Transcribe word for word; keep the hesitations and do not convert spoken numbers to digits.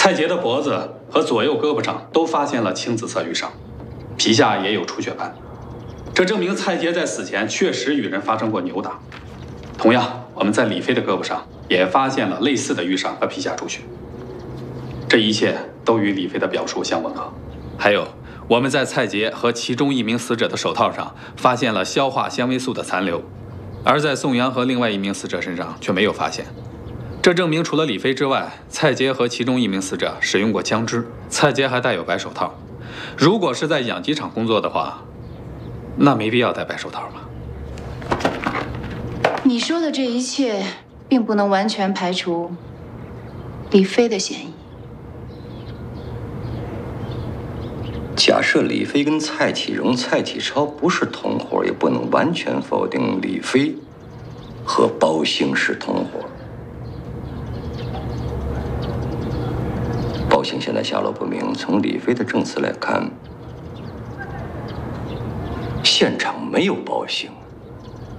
蔡杰的脖子和左右胳膊上都发现了青紫色淤伤，皮下也有出血斑，这证明蔡杰在死前确实与人发生过扭打。同样，我们在李飞的胳膊上也发现了类似的淤伤和皮下出血，这一切都与李飞的表述相吻合。还有，我们在蔡杰和其中一名死者的手套上发现了消化纤维素的残留，而在宋阳和另外一名死者身上却没有发现。这证明除了李飞之外，蔡杰和其中一名死者使用过枪支。蔡杰还戴有白手套，如果是在养鸡场工作的话，那没必要戴白手套吧？ 你说的这一切，并不能完全排除李飞的嫌疑。 假设李飞跟蔡启荣、蔡启超不是同伙，也不能完全否定李飞和包兴是同伙。包兴现在下落不明，从李飞的证词来看，现场没有包兴。